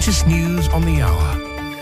latest news on the hour.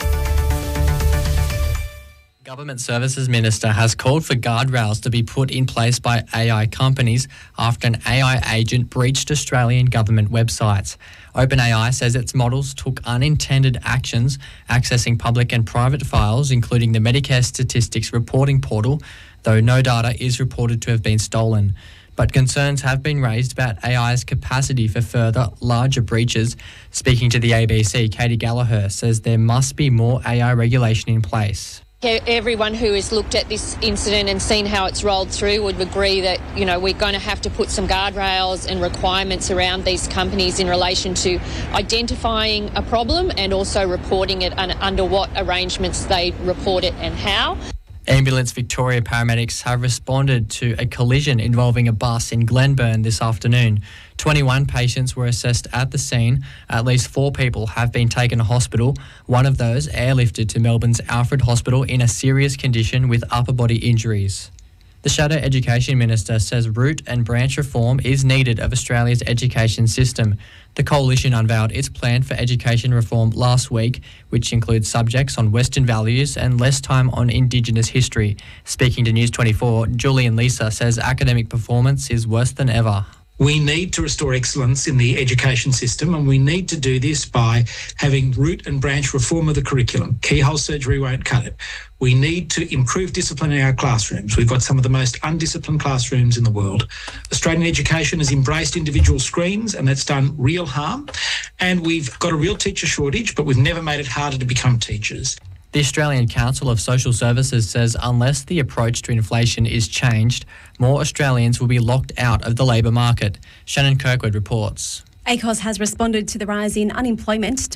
Government Services Minister has called for guardrails to be put in place by AI companies after an AI agent breached Australian government websites. OpenAI says its models took unintended actions, accessing public and private files, including the Medicare Statistics Reporting Portal, though no data is reported to have been stolen. But concerns have been raised about AI's capacity for further, larger breaches. Speaking to the ABC, Katie Gallagher says there must be more AI regulation in place. Everyone who has looked at this incident and seen how it's rolled through would agree that, we're going to have to put some guardrails and requirements around these companies in relation to identifying a problem and also reporting it under what arrangements they report it and how. Ambulance Victoria paramedics have responded to a collision involving a bus in Glenburn this afternoon. 21 patients were assessed at the scene. At least 4 people have been taken to hospital. One of those airlifted to Melbourne's Alfred Hospital in a serious condition with upper body injuries. The Shadow Education Minister says root and branch reform is needed of Australia's education system. The Coalition unveiled its plan for education reform last week, which includes subjects on Western values and less time on Indigenous history. Speaking to News 24, Julian Lisa says academic performance is worse than ever. We need to restore excellence in the education system, and we need to do this by having root and branch reform of the curriculum. Keyhole surgery won't cut it. We need to improve discipline in our classrooms. We've got some of the most undisciplined classrooms in the world. Australian education has embraced individual screens, and that's done real harm. And we've got a real teacher shortage, but we've never made it harder to become teachers. The Australian Council of Social Services says unless the approach to inflation is changed, more Australians will be locked out of the labour market. Shannon Kirkwood reports. ACOS has responded to the rise in unemployment to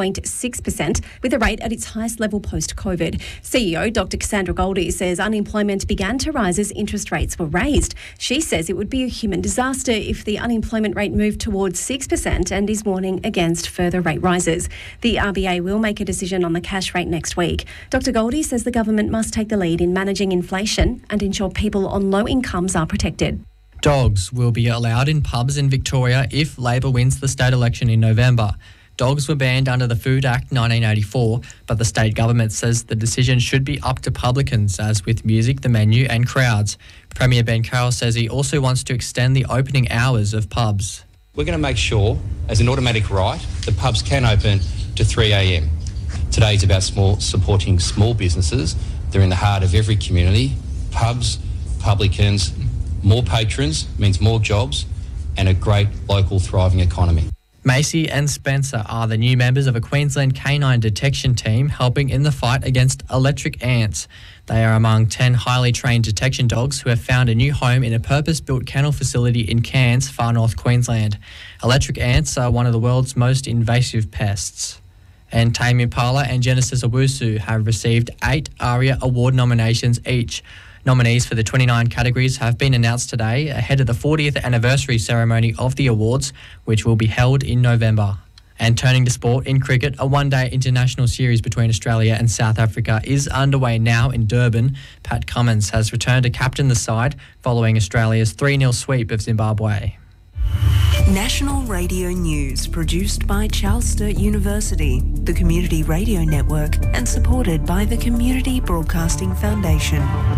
4.6%, with the rate at its highest level post-COVID. CEO Dr Cassandra Goldie says unemployment began to rise as interest rates were raised. She says it would be a human disaster if the unemployment rate moved towards 6% and is warning against further rate rises. The RBA will make a decision on the cash rate next week. Dr Goldie says the government must take the lead in managing inflation and ensure people on low incomes are protected. Dogs will be allowed in pubs in Victoria if Labor wins the state election in November. Dogs were banned under the Food Act 1984, but the state government says the decision should be up to publicans, as with music, the menu and crowds. Premier Ben Carroll says he also wants to extend the opening hours of pubs. We're going to make sure, as an automatic right, that pubs can open to 3 a.m. Today is about supporting small businesses. They're in the heart of every community. Pubs, publicans, more patrons means more jobs and a great local thriving economy. Macy and Spencer are the new members of a Queensland canine detection team helping in the fight against electric ants. They are among 10 highly trained detection dogs who have found a new home in a purpose-built kennel facility in Cairns, far north Queensland. Electric ants are one of the world's most invasive pests. And Tame Impala and Genesis Owusu have received 8 ARIA Award nominations each. Nominees for the 29 categories have been announced today ahead of the 40th anniversary ceremony of the awards, which will be held in November. And turning to sport, in cricket, a one-day international series between Australia and South Africa is underway now in Durban. Pat Cummins has returned to captain the side following Australia's 3-0 sweep of Zimbabwe. National Radio News, produced by Charles Sturt University, the Community Radio Network, and supported by the Community Broadcasting Foundation.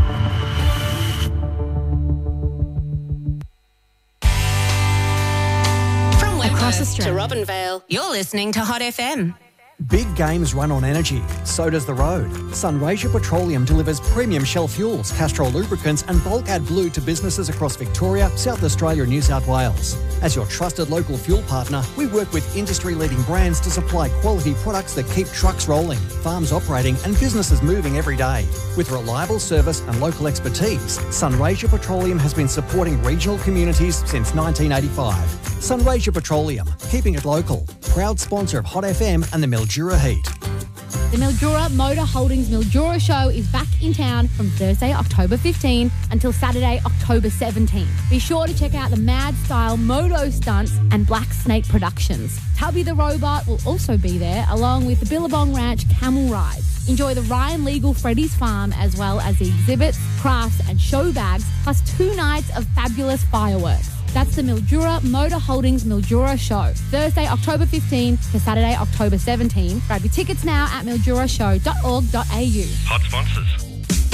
From across Australia to Robinvale, you're listening to Hot FM. Big games run on energy, so does the road. Sunraysia Petroleum delivers premium Shell fuels, Castrol lubricants and bulk AdBlue to businesses across Victoria, South Australia and New South Wales. As your trusted local fuel partner, we work with industry-leading brands to supply quality products that keep trucks rolling, farms operating and businesses moving every day. With reliable service and local expertise, Sunraysia Petroleum has been supporting regional communities since 1985. Sunraysia Petroleum, keeping it local. Proud sponsor of Hot FM and the Mildura Heat. The Mildura Motor Holdings Mildura Show is back in town from Thursday, October 15 until Saturday, October 17. Be sure to check out the Mad Style Moto Stunts and Black Snake Productions. Tubby the Robot will also be there, along with the Billabong Ranch Camel Rides. Enjoy the Ryan Legal Freddy's Farm, as well as the exhibits, crafts and show bags, plus 2 nights of fabulous fireworks. That's the Mildura Motor Holdings Mildura Show, Thursday, October 15 to Saturday, October 17. Grab your tickets now at mildurashow.org.au. Hot sponsors.